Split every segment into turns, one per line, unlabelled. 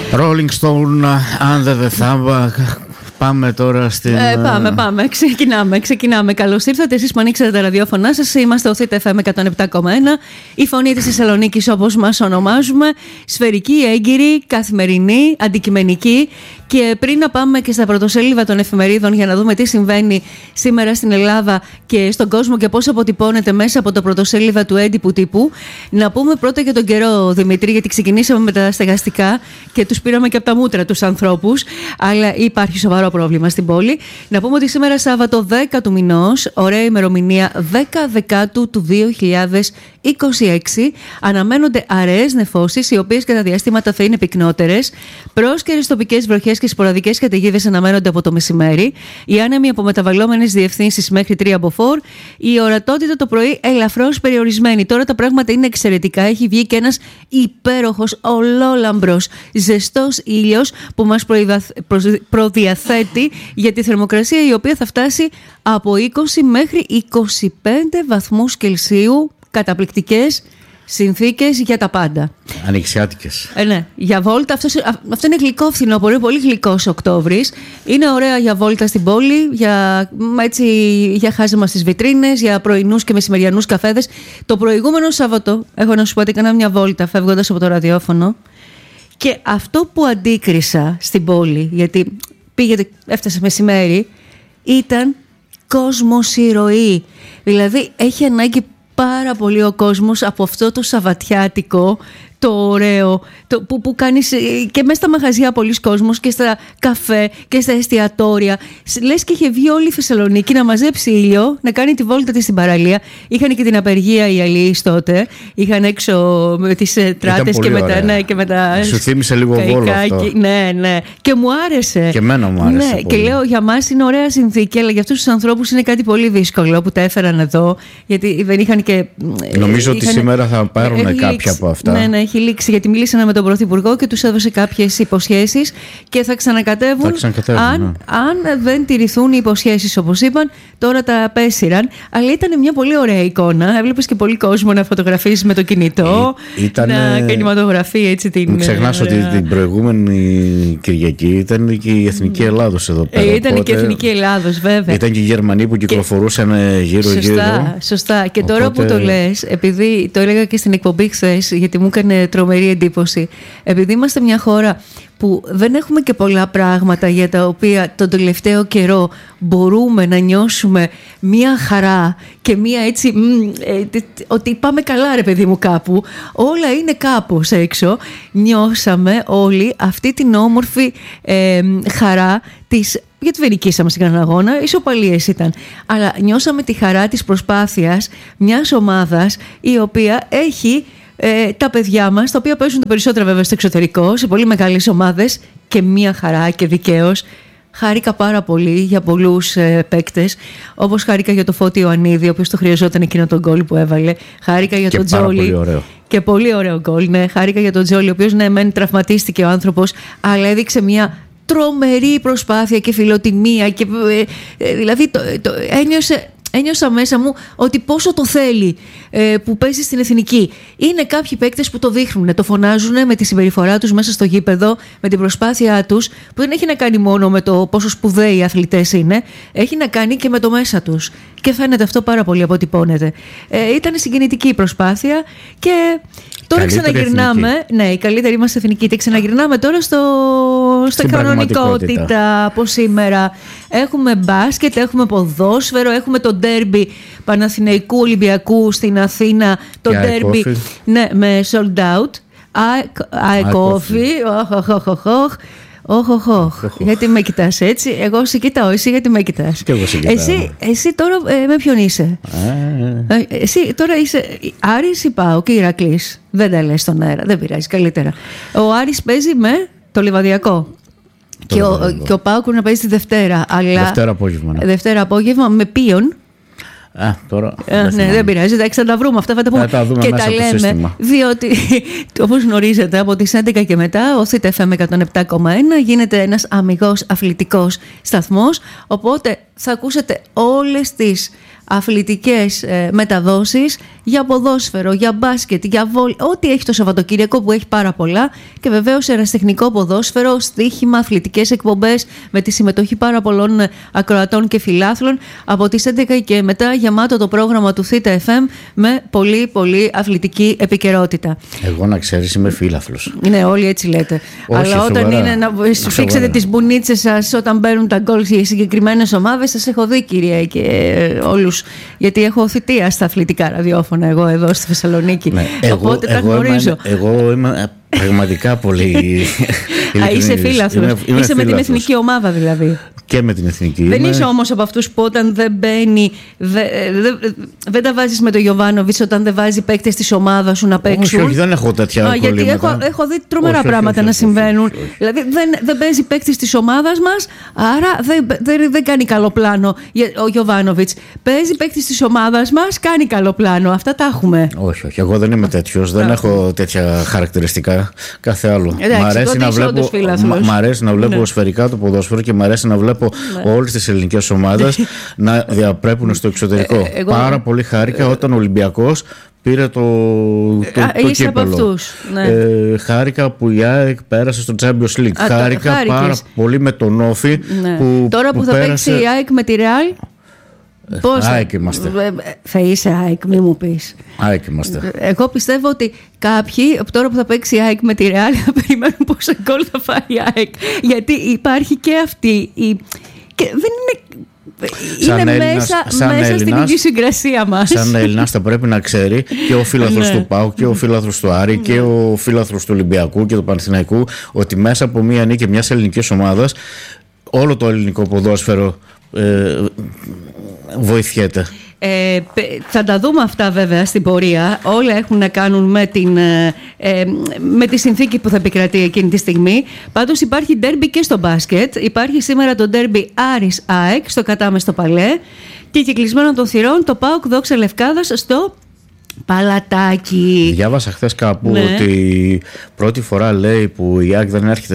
Rolling Stone, Under the Thumb. Πάμε τώρα στην...
Πάμε. Ξεκινάμε. Καλώς ήρθατε εσείς που ανοίξατε τα ραδιόφωνά σας. Είμαστε ο Θήτα FM 107,1. Η φωνή της Θεσσαλονίκης, όπως μας ονομάζουμε. Σφαιρική, έγκυρη, καθημερινή, αντικειμενική. Και πριν να πάμε και στα πρωτοσέλιδα των εφημερίδων για να δούμε τι συμβαίνει σήμερα στην Ελλάδα και στον κόσμο και πώς αποτυπώνεται μέσα από το πρωτοσέλιδα του έντυπου τύπου, να πούμε πρώτα για τον καιρό, Δημήτρη, γιατί ξεκινήσαμε με τα στεγαστικά και τους πήραμε και από τα μούτρα τους ανθρώπους, αλλά υπάρχει σοβαρό πρόβλημα στην πόλη. Να πούμε ότι σήμερα Σάββατο 10 του μηνός, ωραία ημερομηνία, 10 Δεκάτου του 2026, αναμένονται αραιές νεφώσεις, οι οποίες κατά διαστήματα θα είναι πυκνότερες. Πρόσκαιρες τοπικές βροχές και σποραδικές καταιγίδες αναμένονται από το μεσημέρι. Οι άνεμοι από μεταβαλλόμενες διευθύνσεις μέχρι 3 μποφόρ. Η ορατότητα το πρωί ελαφρώς περιορισμένη. Τώρα τα πράγματα είναι εξαιρετικά. Έχει βγει και ένας υπέροχος, ολόλαμπρος, ζεστός ήλιος που μας προδιαθέτει για τη θερμοκρασία, η οποία θα φτάσει από 20 μέχρι 25 βαθμούς Κελσίου. Καταπληκτικές συνθήκες για τα πάντα.
Ανοιξιάτικες.
Ναι, για βόλτα. Αυτό είναι γλυκό φθινόπωρο, είναι πολύ γλυκός Οκτώβρης. Είναι ωραία για βόλτα στην πόλη, για χάζεμα στις βιτρίνες, για πρωινούς και μεσημεριανούς καφέδες. Το προηγούμενο Σάββατο, έχω να σου πω ότι έκανα μια βόλτα φεύγοντας από το ραδιόφωνο, και αυτό που αντίκρισα στην πόλη, γιατί έφτασε μεσημέρι, ήταν κόσμος-ηρωή. Δηλαδή έχει ανάγκη πάρα πολύ ο κόσμος από αυτό το σαββατιάτικο, το ωραίο, που κάνεις και μέσα στα μαγαζιά πολλοί κόσμος και στα καφέ και στα εστιατόρια. Λες και είχε βγει όλη η Θεσσαλονίκη να μαζέψει ήλιο, να κάνει τη βόλτα της στην παραλία. Είχαν και την απεργία οι αλληλείς τότε. Είχαν έξω με τις τράτες και με τα...
Σου θύμισε λίγο Βόλο αυτό.
Ναι. Και μου άρεσε.
Και εμένα μου άρεσε.
Ναι, και λέω για μας είναι ωραία συνθήκη, αλλά για αυτούς τους ανθρώπους είναι κάτι πολύ δύσκολο που τα έφεραν εδώ, γιατί δεν είχαν και...
Νομίζω ότι σήμερα θα πάρουν κάποια από αυτά.
Ναι, έχει λήξει, γιατί μίλησαν με τον Πρωθυπουργό και τους έδωσε κάποιες υποσχέσεις και θα ξανακατεύουν. Αν δεν τηρηθούν οι υποσχέσεις, όπως είπαν, τώρα τα απέσυραν. Αλλά ήταν μια πολύ ωραία εικόνα. Έβλεπες και πολύ κόσμο να φωτογραφίζει με το κινητό, να κινηματογραφεί έτσι την.
Μην ξεχνάς ότι την προηγούμενη Κυριακή ήταν και η Εθνική Ελλάδος εδώ πέρα.
Ήταν και η Εθνική Ελλάδος, βέβαια.
Ήταν και οι Γερμανοί που κυκλοφορούσαν γύρω-γύρω.
Σωστά. Και τώρα που το λες, επειδή το έλεγα και στην εκπομπή χθες, γιατί μου έκανε τρομερή εντύπωση, επειδή είμαστε μια χώρα που δεν έχουμε και πολλά πράγματα για τα οποία τον τελευταίο καιρό μπορούμε να νιώσουμε μια χαρά και μια έτσι ότι πάμε καλά ρε παιδί μου κάπου, όλα είναι κάπως έξω. Νιώσαμε όλοι αυτή την όμορφη χαρά της, γιατί δεν νικήσαμε στην κανένα αγώνα, ισοπαλίες ήταν, αλλά νιώσαμε τη χαρά της προσπάθειας μιας ομάδας η οποία έχει τα παιδιά μας, τα οποία παίζουν τα περισσότερα βέβαια στο εξωτερικό, σε πολύ μεγάλες ομάδες, και μία χαρά και δικαίως. Χάρηκα πάρα πολύ για πολλούς παίκτες, όπως χάρηκα για το Φώτη Ιωαννίδη, ο οποίος το χρειαζόταν εκείνο τον γκολ που έβαλε. Χάρηκα για τον Τζόλι. Και πολύ ωραίο γκολ, ναι. Χάρηκα για τον Τζόλι, ο οποίος μεν τραυματίστηκε ο άνθρωπος, αλλά έδειξε μια τρομερή προσπάθεια και φιλοτιμία. Και, δηλαδή ένιωσα μέσα μου ότι πόσο το θέλει που παίζει στην εθνική. Είναι κάποιοι παίκτες που το δείχνουν, το φωνάζουν με τη συμπεριφορά τους μέσα στο γήπεδο, με την προσπάθειά τους, που δεν έχει να κάνει μόνο με το πόσο σπουδαίοι οι αθλητές είναι, έχει να κάνει και με το μέσα τους. Και φαίνεται αυτό πάρα πολύ αποτυπώνεται. Ήταν συγκινητική η προσπάθεια και τώρα ξαναγυρνάμε. Ναι, η καλύτερη μας εθνική. Και ξαναγυρνάμε τώρα στην κανονικότητα από σήμερα. Έχουμε μπάσκετ, έχουμε ποδόσφαιρο, έχουμε το ντέρμπι Παναθηναϊκού Ολυμπιακού στην Αθήνα. Το ντέρμπι με sold out. Αεκόφι. Γιατί με κοιτάς έτσι? Εγώ σε κοιτάω, εσύ γιατί με κοιτάς?
Και εγώ σε κοιτάω.
Εσύ τώρα με ποιον είσαι? Εσύ τώρα είσαι Άρης ή ΠΑΟΚ και Ηρακλής? Δεν τα λες στον αέρα, δεν πειράζει, καλύτερα. Ο Άρης παίζει με το Λιβαδιακό. Και ο ΠΑΟΚ να παίζει τη Δευτέρα. Δευτέρα απόγευμα με ποιον?
Τώρα
δεν πειράζει, θα ξαναβρούμε αυτά, θα τα πούμε και τα λέμε, διότι όπως γνωρίζετε από τις 11 και μετά ο Θήτα FM 107,1 γίνεται ένας αμιγός αθλητικός σταθμός, οπότε θα ακούσετε όλες τις αθλητικές μεταδόσεις για ποδόσφαιρο, για μπάσκετ, για βόλ, ό,τι έχει το Σαββατοκύριακο που έχει πάρα πολλά, και βεβαίως ερασιτεχνικό ποδόσφαιρο, στοίχημα, αθλητικές εκπομπές με τη συμμετοχή πάρα πολλών ακροατών και φιλάθλων. Από τις 11 και μετά γεμάτο το πρόγραμμα του Theta FM με πολύ πολύ αθλητική επικαιρότητα.
Εγώ, να ξέρεις, είμαι φίλαθλος.
Ναι, όλοι έτσι λέτε.
Όχι,
αλλά όταν
σοβαρά.
είναι να σφίξετε τις μπουνίτσες σας όταν μπαίνουν τα γκολ για συγκεκριμένες ομάδες, σας έχω δει, κυρία, και όλους. Γιατί έχω θητεία στα αθλητικά ραδιόφωνα εγώ εδώ στη Θεσσαλονίκη. Ναι, οπότε τα γνωρίζω.
Εγώ είμαι πραγματικά πολύ.
Είσαι φίλαθλος. Είσαι με την εθνική ομάδα δηλαδή.
Και με την εθνική.
Δεν είσαι όμως από αυτούς που όταν δεν μπαίνει, δεν τα βάζεις με τον Γιοβάνοβιτς όταν δεν βάζει παίκτες της ομάδας σου να παίξουν.
Όχι, δεν έχω τέτοια κολλήματα.
Γιατί έχω δει τρομερά πράγματα να συμβαίνουν. Δηλαδή δεν παίζει παίκτης της ομάδας μας, άρα δεν κάνει καλό πλάνο ο Γιοβάνοβιτς. Παίζει παίκτης της ομάδας μας, κάνει καλό πλάνο. Αυτά τα έχουμε.
Όχι, εγώ δεν είμαι τέτοιος. Δεν έχω τέτοια χαρακτηριστικά. Κάθε άλλο. Μ' αρέσει να βλέπω σφαιρικά το ποδόσφαιρο και μ' αρέσει να βλέπω όλες τις ελληνικές ομάδες να διαπρέπουν στο εξωτερικό. Πάρα πολύ χάρηκα όταν ο Ολυμπιακός πήρε το κύπελλο. Ναι. Χάρηκα που η ΑΕΚ πέρασε στο Champions League. Χάρηκα πάρα πολύ με τον Όφη. Ναι.
Τώρα που θα παίξει η ΑΕΚ με τη Real. Πώς
ΑΕΚ είμαστε.
Θα είσαι ΑΕΚ, μη μου πεις.
ΑΕΚ είμαστε.
Εγώ πιστεύω ότι κάποιοι τώρα που θα παίξει η ΑΕΚ με τη Real θα περιμένουν πόσα γκολ θα φάει η ΑΕΚ. Γιατί υπάρχει και αυτή και δεν είναι... μέσα στην ιδιοσυγκρασία μας.
Σαν Έλληνας θα πρέπει να ξέρει και ο φίλαθλος του ΠΑΟΚ και ο φίλαθλος του Άρη και ο φίλαθλος του Ολυμπιακού και του Παναθηναϊκού ότι μέσα από μία νίκη μιας ελληνικής ομάδας όλο το ελληνικό ποδόσφαιρο βοηθιέται.
Θα τα δούμε αυτά βέβαια στην πορεία. Όλα έχουν να κάνουν με τη συνθήκη που θα επικρατεί εκείνη τη στιγμή. Πάντως υπάρχει ντέρμπι και στο μπάσκετ. Υπάρχει σήμερα το ντέρμπι Άρης ΑΕΚ στο Κατάμεστο Παλέ και κυκλισμένο των θυρών το ΠΑΟΚ Δόξα Λευκάδας στο Παλατάκι.
Διάβασα χθες κάπου ότι πρώτη φορά λέει που η ΑΕΚ δεν έρχεται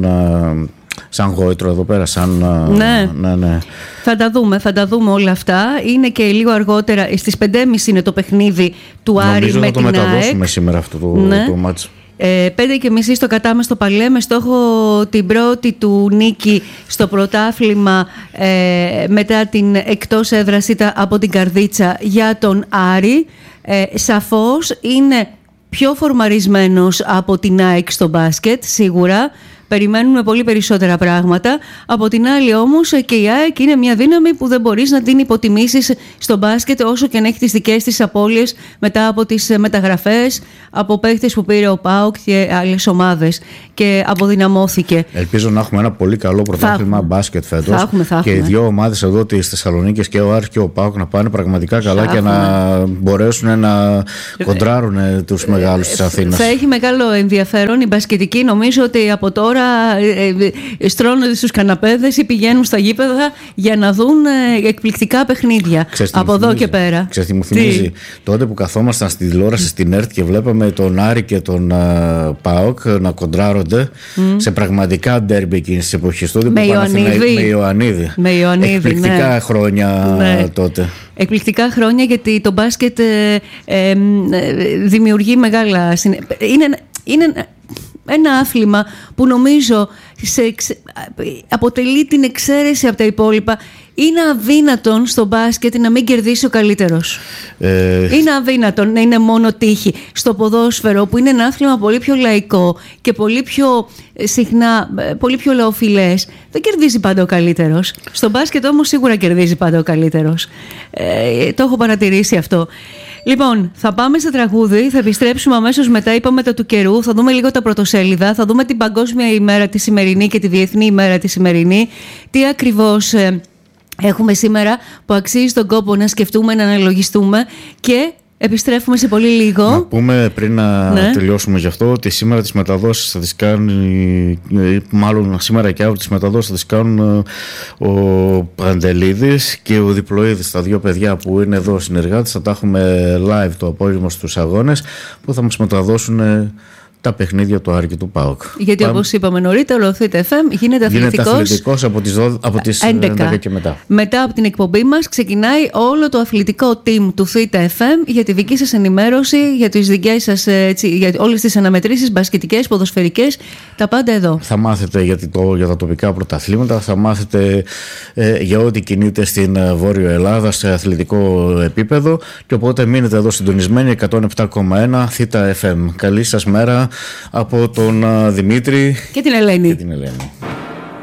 σαν γόητρο εδώ πέρα, ναι.
Θα τα δούμε όλα αυτά. Είναι και λίγο αργότερα, στις 5.30 είναι το παιχνίδι του Άρη με την ΑΕΚ.
Νομίζω θα το μεταδώσουμε σήμερα αυτό το μάτσο.
5.30 στο Κατάμεστο Παλέ με στόχο την πρώτη του νίκη στο πρωτάθλημα μετά την εκτός έδρας ήττα από την Καρδίτσα για τον Άρη. Σαφώς είναι πιο φορμαρισμένος από την ΑΕΚ στο μπάσκετ, σίγουρα. Περιμένουμε πολύ περισσότερα πράγματα. Από την άλλη όμως και η ΑΕΚ είναι μια δύναμη που δεν μπορείς να την υποτιμήσεις στο μπάσκετ όσο και να έχει τις δικές της απώλειες μετά από τις μεταγραφές, από παίχτες που πήρε ο ΠΑΟΚ και άλλες ομάδες και αποδυναμώθηκε.
Ελπίζω να έχουμε ένα πολύ καλό πρωτάθλημα μπάσκετ φέτος. Θα έχουμε. Και οι δύο ομάδες εδώ της Θεσσαλονίκης και ο Άρης και ο ΠΑΟΚ να πάνε πραγματικά καλά και να μπορέσουν να κοντράρουν τους μεγάλους της Αθήνας.
Θα έχει μεγάλο ενδιαφέρον η μπασκετική. Νομίζω ότι από τώρα στρώνονται στους καναπέδες ή πηγαίνουν στα γήπεδα για να δουν εκπληκτικά παιχνίδια από εδώ και πέρα.
Ξέρεις τι μου θυμίζει? Τότε που καθόμασταν στη τηλεόραση στην ΕΡΤ και βλέπαμε τον Άρη και τον ΠΑΟΚ να κοντράρονται σε πραγματικά ντέρμπι εκείνης της εποχής. Τότε
με
Ιωαννίδη. Εκπληκτικά χρόνια τότε.
Εκπληκτικά χρόνια, γιατί το μπάσκετ δημιουργεί μεγάλα... Είναι ένα άθλημα που νομίζω αποτελεί την εξαίρεση από τα υπόλοιπα. Είναι αδύνατον στο μπάσκετ να μην κερδίσει ο καλύτερος. Είναι αδύνατον να είναι μόνο τύχη. Στο ποδόσφαιρο, που είναι ένα άθλημα πολύ πιο λαϊκό και πολύ πιο συχνά, πολύ πιο λαοφιλές, δεν κερδίζει πάντα ο καλύτερος. Στο μπάσκετ όμως σίγουρα κερδίζει πάντα ο καλύτερος. Το έχω παρατηρήσει αυτό. Λοιπόν, θα πάμε σε τραγούδι, θα επιστρέψουμε αμέσως μετά, είπαμε τα του καιρού, θα δούμε λίγο τα πρωτοσέλιδα, θα δούμε την Παγκόσμια ημέρα τη σημερινή και τη Διεθνή ημέρα τη σημερινή, τι ακριβώς έχουμε σήμερα που αξίζει τον κόπο να σκεφτούμε, να αναλογιστούμε, και επιστρέφουμε σε πολύ λίγο.
Να πούμε πριν να τελειώσουμε γι' αυτό ότι σήμερα τις μεταδόσεις θα τις κάνει, μάλλον σήμερα και αύριο τις μεταδόσεις θα τις κάνουν ο Παντελίδης και ο Διπλοίδης, τα δύο παιδιά που είναι εδώ συνεργάτες. Θα τα έχουμε live το απόγευμα στους αγώνες που θα μας μεταδώσουν τα παιχνίδια του Άρη και του ΠΑΟΚ.
Γιατί όπως είπαμε νωρίτερα, ο Θήτα FM γίνεται αθλητικός
από τις 11 και μετά.
Μετά από την εκπομπή μας ξεκινάει όλο το αθλητικό team του Θήτα FM για τη δική σας ενημέρωση, για τις δικές σας, για όλες τις αναμετρήσεις, μπασκετικές, ποδοσφαιρικές, τα πάντα εδώ.
Θα μάθετε για τα τοπικά πρωταθλήματα, θα μάθετε για ό,τι κινείται στην Βόρειο Ελλάδα σε αθλητικό επίπεδο, και οπότε μείνετε εδώ συντονισμένοι 107,1 Θήτα FM. Καλή σας μέρα από τον Δημήτρη
και την Ελένη.